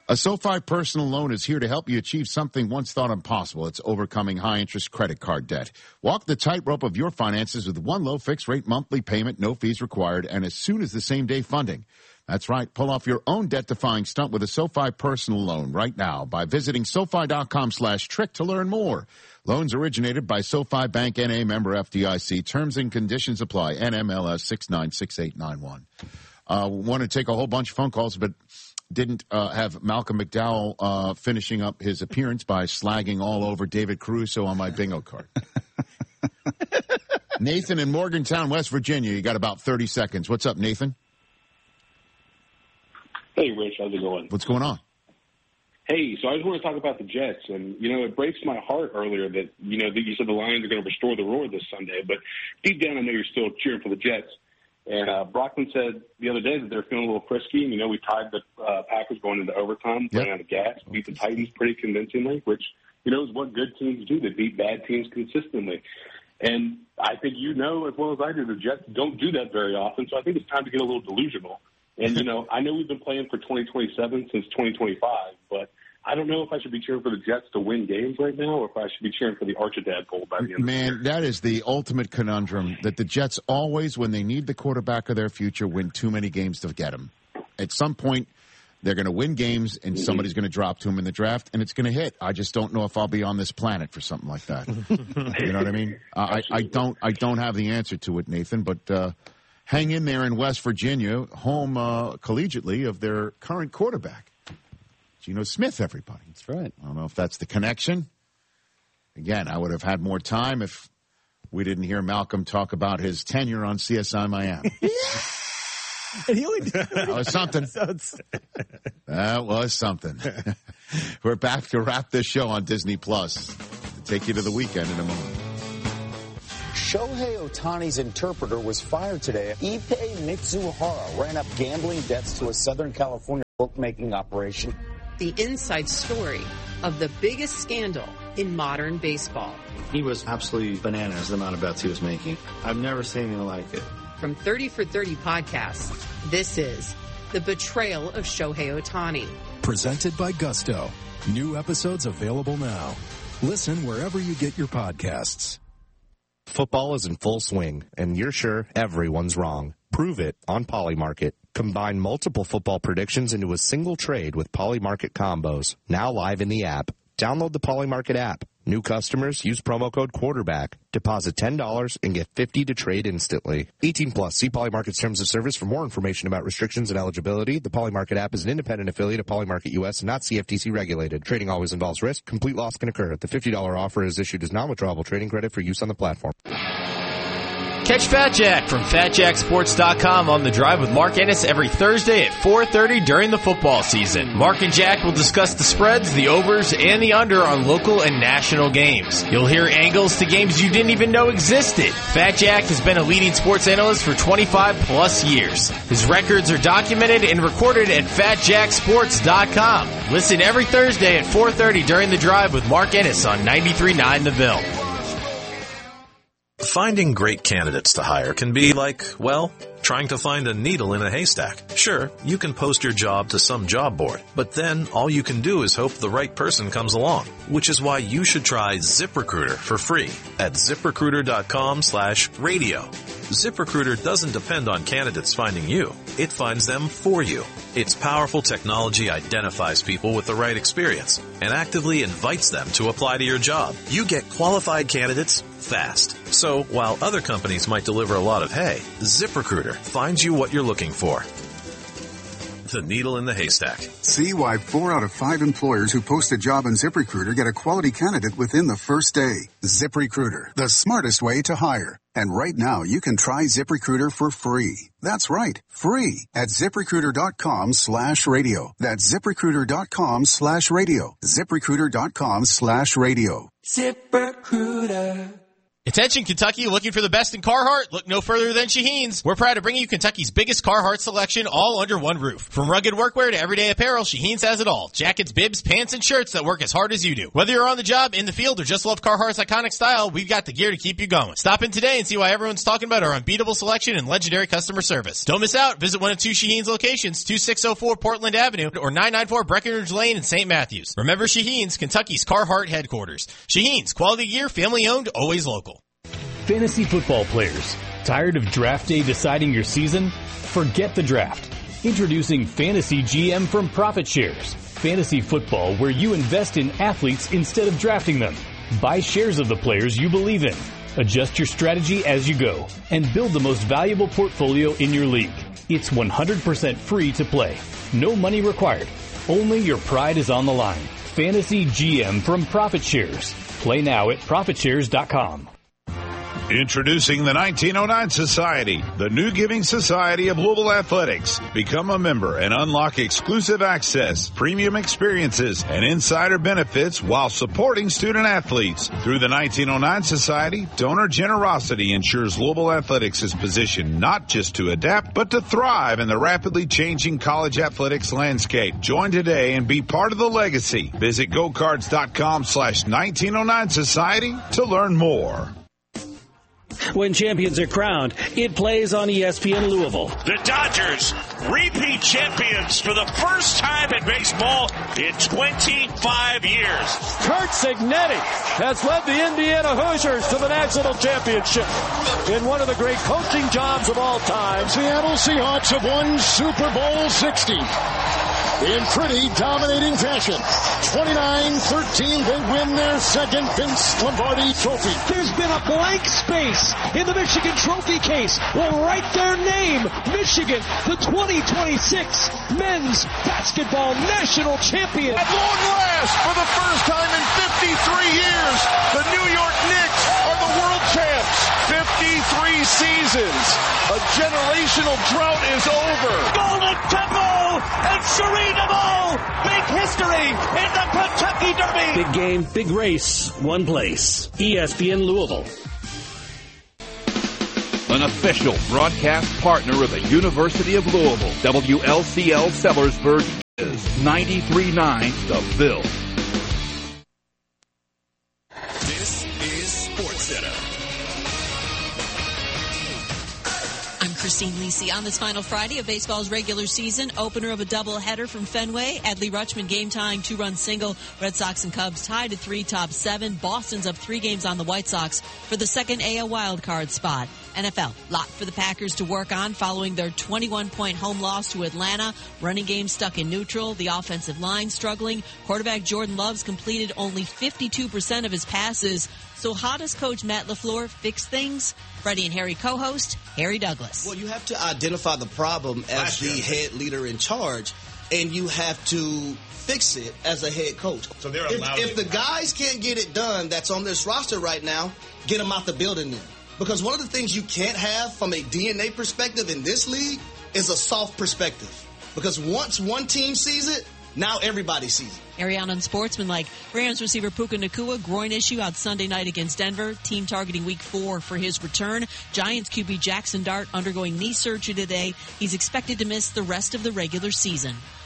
A SoFi personal loan is here to help you achieve something once thought impossible. It's overcoming high-interest credit card debt. Walk the tightrope of your finances with one low fixed-rate monthly payment, no fees required, and as soon as the same-day funding. That's right. Pull off your own debt-defying stunt with a SoFi personal loan right now by visiting SoFi.com/trick to learn more. Loans originated by SoFi Bank N.A. member FDIC. Terms and conditions apply. NMLS 696891. Want to take a whole bunch of phone calls, but didn't have Malcolm McDowell finishing up his appearance by slagging all over David Caruso on my bingo card. Nathan in Morgantown, West Virginia. You got about 30 seconds. What's up, Nathan? Hey, Rich. How's it going? What's going on? Hey, so I just want to talk about the Jets. And, it breaks my heart earlier that, that you said the Lions are going to restore the roar this Sunday. But deep down, I know you're still cheering for the Jets. And Brockman said the other day that they're feeling a little frisky. And, we tied the Packers going into overtime, playing on the gas, beat the Titans pretty convincingly, which, is what good teams do. They beat bad teams consistently. And I think as well as I do, the Jets don't do that very often. So I think it's time to get a little delusional. And, I know we've been playing for 2027 since 2025, but I don't know if I should be cheering for the Jets to win games right now or if I should be cheering for the Archidad by the end of the year. Man, that is the ultimate conundrum, that the Jets always, when they need the quarterback of their future, win too many games to get him. At some point, they're going to win games, and somebody's going to drop to him in the draft, and it's going to hit. I just don't know if I'll be on this planet for something like that. You know what I mean? I don't have the answer to it, Nathan, but hang in there in West Virginia, home collegiately of their current quarterback. Geno Smith, everybody. That's right. I don't know if that's the connection. Again, I would have had more time if we didn't hear Malcolm talk about his tenure on CSI Miami. And he only did that was something. That was something. We're back to wrap this show on Disney Plus. To take you to the weekend in a moment. Shohei Ohtani's interpreter was fired today. Ippei Mitsuhara ran up gambling debts to a Southern California bookmaking operation. The inside story of the biggest scandal in modern baseball. He was absolutely bananas, the amount of bets he was making. I've never seen anything like it. From 30 for 30 podcasts, this is The Betrayal of Shohei Ohtani. Presented by Gusto. New episodes available now. Listen wherever you get your podcasts. Football is in full swing, and you're sure everyone's wrong. Prove it on Polymarket. Combine multiple football predictions into a single trade with Polymarket combos. Now live in the app. Download the Polymarket app. New customers use promo code QUARTERBACK. Deposit $10 and get $50 to trade instantly. 18 plus. See Polymarket's terms of service for more information about restrictions and eligibility. The Polymarket app is an independent affiliate of Polymarket US and not CFTC regulated. Trading always involves risk. Complete loss can occur. The $50 offer is issued as non-withdrawable trading credit for use on the platform. Catch Fat Jack from FatJackSports.com on The Drive with Mark Ennis every Thursday at 4:30 during the football season. Mark and Jack will discuss the spreads, the overs, and the under on local and national games. You'll hear angles to games you didn't even know existed. Fat Jack has been a leading sports analyst for 25 plus years. His records are documented and recorded at FatJackSports.com. Listen every Thursday at 4:30 during The Drive with Mark Ennis on 93.9 The Ville. Finding great candidates to hire can be like, trying to find a needle in a haystack. Sure, you can post your job to some job board, but then all you can do is hope the right person comes along, which is why you should try ZipRecruiter for free at ZipRecruiter.com/radio. ZipRecruiter doesn't depend on candidates finding you. It finds them for you. Its powerful technology identifies people with the right experience and actively invites them to apply to your job. You get qualified candidates fast. So while other companies might deliver a lot of hay, ZipRecruiter finds you what you're looking for. The needle in the haystack. See why 4 out of 5 employers who post a job on ZipRecruiter get a quality candidate within the first day. ZipRecruiter, the smartest way to hire. And right now, you can try ZipRecruiter for free. That's right, free at ZipRecruiter.com/radio. That's ZipRecruiter.com/radio. ZipRecruiter.com/radio. ZipRecruiter. Attention Kentucky, looking for the best in Carhartt? Look no further than Shaheen's. We're proud to bring you Kentucky's biggest Carhartt selection all under one roof. From rugged workwear to everyday apparel, Shaheen's has it all. Jackets, bibs, pants, and shirts that work as hard as you do. Whether you're on the job, in the field, or just love Carhartt's iconic style, we've got the gear to keep you going. Stop in today and see why everyone's talking about our unbeatable selection and legendary customer service. Don't miss out. Visit one of two Shaheen's locations, 2604 Portland Avenue or 994 Breckenridge Lane in St. Matthews. Remember Shaheen's, Kentucky's Carhartt headquarters. Shaheen's, quality gear, family owned, always local. Fantasy football players, tired of draft day deciding your season? Forget the draft. Introducing Fantasy GM from Profit Shares. Fantasy football where you invest in athletes instead of drafting them. Buy shares of the players you believe in. Adjust your strategy as you go and build the most valuable portfolio in your league. It's 100% free to play. No money required. Only your pride is on the line. Fantasy GM from Profit Shares. Play now at ProfitShares.com. Introducing the 1909 Society, the new giving society of Louisville Athletics. Become a member and unlock exclusive access, premium experiences, and insider benefits while supporting student athletes. Through the 1909 Society, donor generosity ensures Louisville Athletics is positioned not just to adapt, but to thrive in the rapidly changing college athletics landscape. Join today and be part of the legacy. Visit GoCards.com/1909 Society to learn more. When champions are crowned, it plays on ESPN Louisville. The Dodgers, repeat champions for the first time in baseball in 25 years. Curt Cignetti has led the Indiana Hoosiers to the national championship in one of the great coaching jobs of all time. Seattle Seahawks have won Super Bowl 60 in pretty dominating fashion. 29-13, they win their second Vince Lombardi trophy. There's been a blank space in the Michigan trophy case. We'll write their name, Michigan, the 2026 men's basketball national champion. At long last, for the first time in 53 years, the New York Knicks are the world champs. 53 seasons. A generational drought is over. Golden Temple and Serena Ball make history in the Kentucky Derby. Big game, big race, one place. ESPN Louisville. An official broadcast partner of the University of Louisville, WLCL Sellersburg is 93.9 The Ville. This is SportsCenter. I'm Christine Lisi on this final Friday of baseball's regular season opener of a doubleheader from Fenway. Adley Rutschman game-tying two-run single. Red Sox and Cubs tied at 3, top 7. Boston's up 3 games on the White Sox for the second AL wildcard spot. NFL, lot for the Packers to work on following their 21-point home loss to Atlanta. Running game stuck in neutral. The offensive line struggling. Quarterback Jordan Love's completed only 52% of his passes. So how does Coach Matt LaFleur fix things? Freddie and Harry co-host, Harry Douglas. Well, you have to identify the problem as the head leader in charge, and you have to fix it as a head coach. So they're allowed if the guys can't get it done that's on this roster right now, get them out the building then. Because one of the things you can't have from a DNA perspective in this league is a soft perspective. Because once one team sees it, now everybody sees it. Ariana unsportsmanlike. Rams receiver Puka Nacua, groin issue out Sunday night against Denver. Team targeting week 4 for his return. Giants QB Jackson Dart undergoing knee surgery today. He's expected to miss the rest of the regular season.